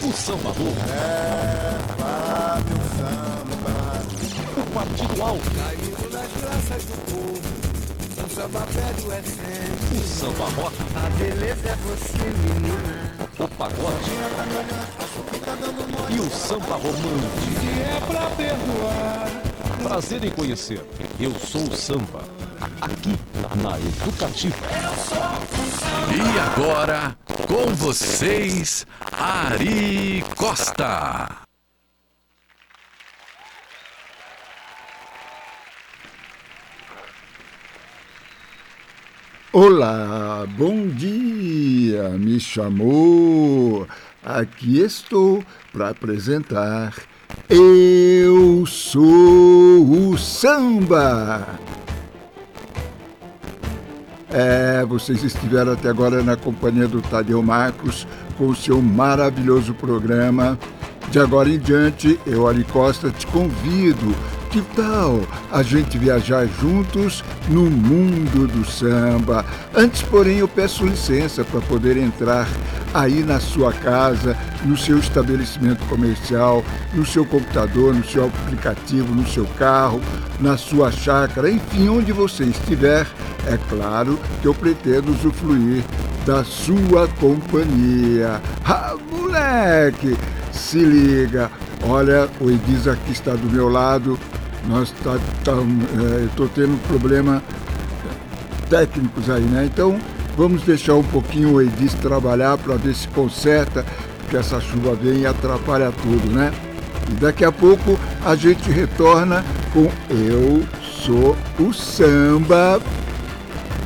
O samba novo. Fábio Samba. O partido alto. Caído nas graças do povo. O samba pede o FM. O samba rock. A beleza é você, menina. O pagode. E o samba romântico. Se é pra perdoar. Prazer em conhecer. Eu sou o samba. Aqui na Educativa. E agora, com vocês, Ari Costa. Olá, bom dia, me chamou. Aqui estou para apresentar Eu Sou o Samba. Vocês estiveram até agora na companhia do Tadeu Marcos com o seu maravilhoso programa. De agora em diante, eu, Ari Costa, te convido. Que tal a gente viajar juntos no mundo do samba? Antes, porém, eu peço licença para poder entrar aí na sua casa, no seu estabelecimento comercial, no seu computador, no seu aplicativo, no seu carro, na sua chácara, enfim, onde você estiver. É claro que eu pretendo usufruir da sua companhia. Ah, moleque, se liga. Olha, o Edis aqui está do meu lado. Eu estou tendo problema técnicos aí, né? Então, vamos deixar um pouquinho o Edis trabalhar para ver se conserta, porque essa chuva vem e atrapalha tudo, né? E daqui a pouco a gente retorna com Eu Sou o Samba.